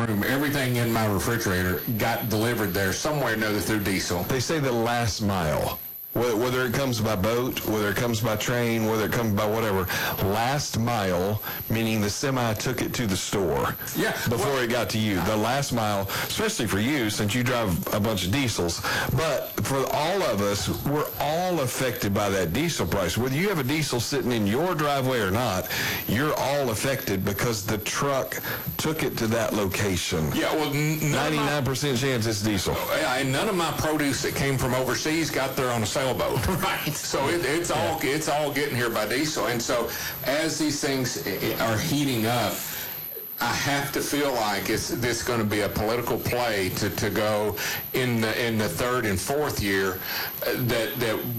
room, everything in my refrigerator got delivered there somewhere or another through diesel. They say the last mile. Whether it comes by boat, whether it comes by train, whether it comes by whatever, last mile, meaning the semi took it to the store before it got to you. The last mile, especially for you, since you drive a bunch of diesels. But for all of us, we're all affected by that diesel price. Whether you have a diesel sitting in your driveway or not, you're all affected because the truck took it to that location. Yeah, well, 99% chance it's diesel. And none of my produce that came from overseas got there on a sailboat. Right. So it's all getting here by diesel. And so as these things are heating up, I have to feel like this going to be a political play to go in the third and fourth year that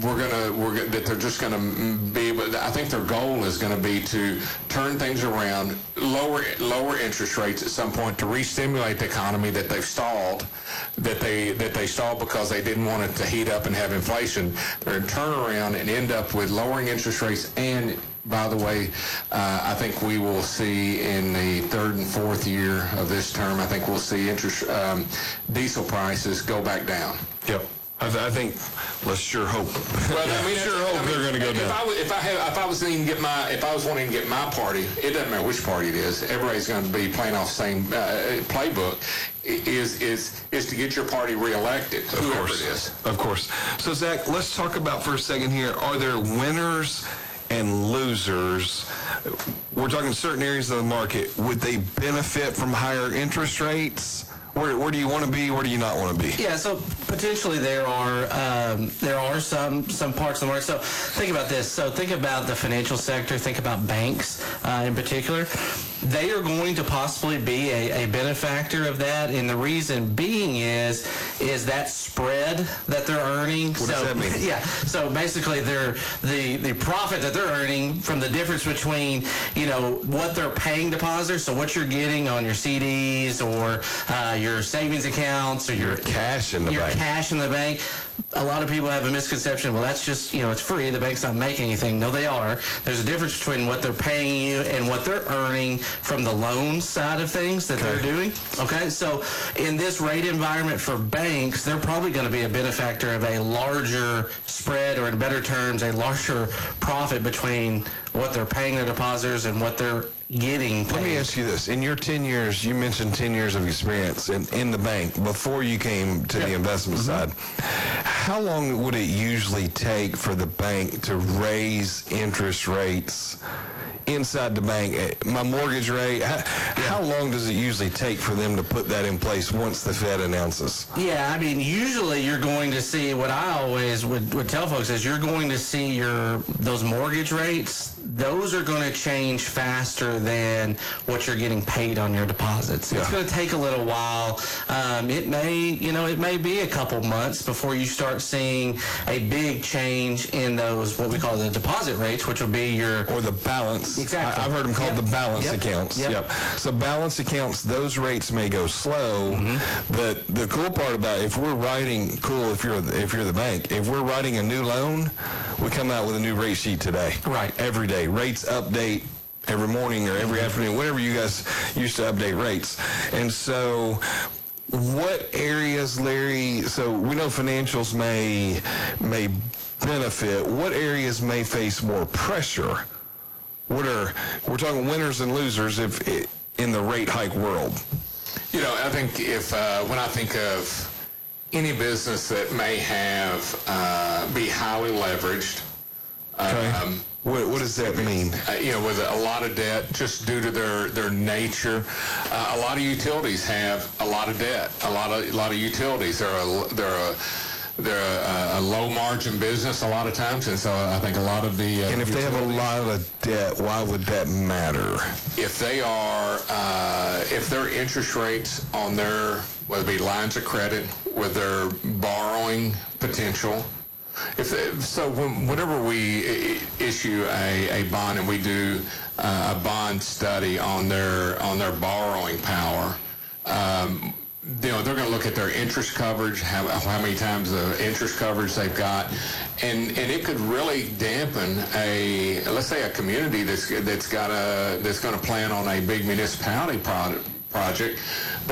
they're just going to be able. I think their goal is going to be to turn things around, lower interest rates at some point to re-stimulate the economy that they've stalled, that they stalled because they didn't want it to heat up and have inflation. They're going to turn around and end up with lowering interest rates. And by the way, I think we will see in the third and fourth year of this term, I think we'll see diesel prices go back down. Yep. I think let's sure hope. Well, they're going to go down. If I was wanting to get my party, it doesn't matter which party it is. Everybody's going to be playing off the same playbook. Is to get your party reelected, whoever it is. Of course. So Zach, let's talk about for a second here. Are there winners and losers? We're talking certain areas of the market. Would they benefit from higher interest rates? Where do you want to be? Where do you not want to be? Yeah, so potentially there are some parts of the market. So think about this. So think about the financial sector. Think about banks in particular. They are going to possibly be a benefactor of that, and the reason being is that spread that they're earning. What does that mean? Yeah, so basically the profit that they're earning from the difference between what they're paying depositors, so what you're getting on your CDs or your savings accounts or your cash in the bank. Cash in the bank. A lot of people have a misconception, well, that's just, it's free. The bank's not making anything. No, they are. There's a difference between what they're paying you and what they're earning from the loan side of things that they're doing. Okay, so in this rate environment for banks, they're probably going to be a benefactor of a larger spread, or in better terms, a larger profit between what they're paying their depositors and what they're getting paid. Let me ask you this. In your 10 years, you mentioned 10 years of experience in the bank before you came to the investment side. How long would it usually take for the bank to raise interest rates inside the bank? My mortgage rate, how long does it usually take for them to put that in place once the Fed announces? Yeah, I mean, usually you're going to see, what I always would tell folks is you're going to see those mortgage rates, those are going to change faster than what you're getting paid on your deposits. It's going to take a little while. It may be a couple months before you start seeing a big change in those, what we call the deposit rates, which will be or the balance. Exactly. I've heard them called the balance accounts. Yep. So balance accounts, those rates may go slow. But the cool part about if you're the bank, if we're writing a new loan, we come out with a new rate sheet today. Right. Every day. Rates update every morning or every afternoon, whenever you guys used to update rates. And so what areas, Larry, so we know financials may benefit. What areas may face more pressure? We're talking winners and losers in the rate hike world. I think when I think of any business that may be highly leveraged, what does that mean? With a lot of debt, just due to their nature. A lot of utilities have a lot of debt. A lot of utilities. They're a low margin business a lot of times, and so I think a lot of the and if they have a lot of debt, why would that matter? If their interest rates on their, whether it be lines of credit, with their borrowing potential. Whenever we issue a bond and we do a bond study on their borrowing power, they're going to look at their interest coverage, how many times the interest coverage they've got, and it could really dampen let's say a community that's going to plan on a big municipality project.